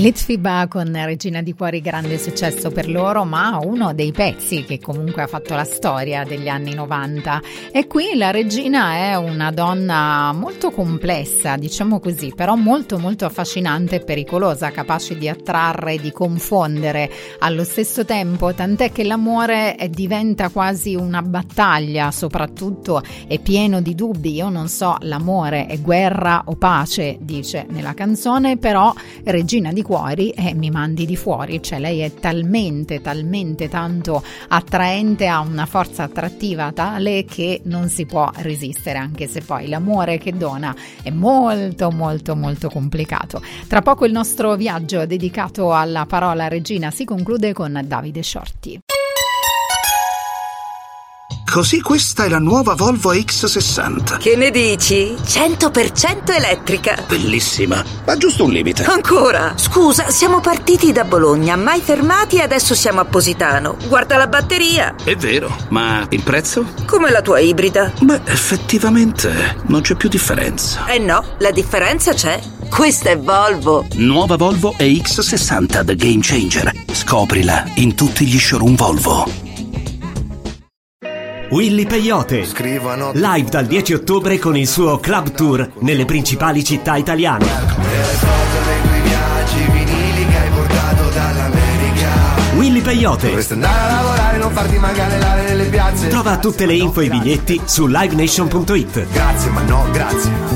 Litfiba con Regina di Cuori, grande successo per loro, ma uno dei pezzi che comunque ha fatto la storia degli anni 90. E qui la Regina è una donna molto complessa, diciamo così, però molto molto affascinante e pericolosa, capace di attrarre e di confondere allo stesso tempo, tant'è che l'amore diventa quasi una battaglia, soprattutto è pieno di dubbi. Io non so, l'amore è guerra o pace, dice nella canzone, però Regina di Cuori mi mandi di fuori, cioè lei è talmente tanto attraente, ha una forza attrattiva tale che non si può resistere, anche se poi l'amore che dona è molto complicato. Tra poco il nostro viaggio dedicato alla parola Regina si conclude con Davide Shorty. Così questa è la nuova Volvo X60. Che ne dici? 100% elettrica. Bellissima, ma giusto un limite. Ancora? Scusa, siamo partiti da Bologna, mai fermati e adesso siamo a Positano. Guarda la batteria. È vero, ma il prezzo? Come la tua ibrida. Beh, effettivamente non c'è più differenza. Eh no, la differenza c'è. Questa è Volvo. Nuova Volvo EX60 The Game Changer. Scoprila in tutti gli showroom Volvo. Willy Peyote, live dal 10 ottobre con il suo club tour nelle principali città italiane. Willy Peyote. Trova tutte le info e i biglietti su livenation.it. Grazie, ma no, grazie.